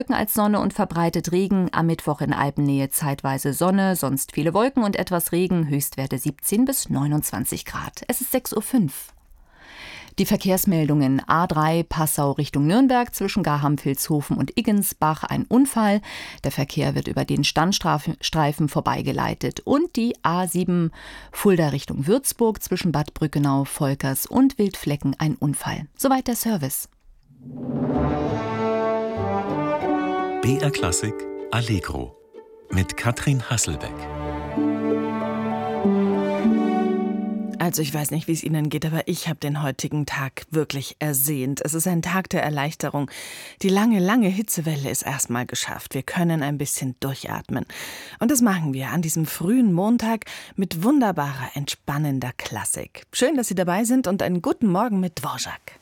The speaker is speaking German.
als Sonne und verbreitet Regen. Am Mittwoch in Alpennähe zeitweise Sonne, sonst viele Wolken und etwas Regen. Höchstwerte 17 bis 29 Grad. Es ist 6:05 Uhr. Die Verkehrsmeldungen: A3 Passau Richtung Nürnberg zwischen Garham-Vilshofen und Iggensbach ein Unfall. Der Verkehr wird über den Standstreifen vorbeigeleitet. Und die A7 Fulda Richtung Würzburg zwischen Bad Brückenau, Volkers und Wildflecken ein Unfall. Soweit der Service. BR Klassik Allegro mit Katrin Hasselbeck. Also ich weiß nicht, wie es Ihnen geht, aber ich habe den heutigen Tag wirklich ersehnt. Es ist ein Tag der Erleichterung. Die lange, lange Hitzewelle ist erstmal geschafft. Wir können ein bisschen durchatmen. Und das machen wir an diesem frühen Montag mit wunderbarer, entspannender Klassik. Schön, dass Sie dabei sind und einen guten Morgen mit Dvorak.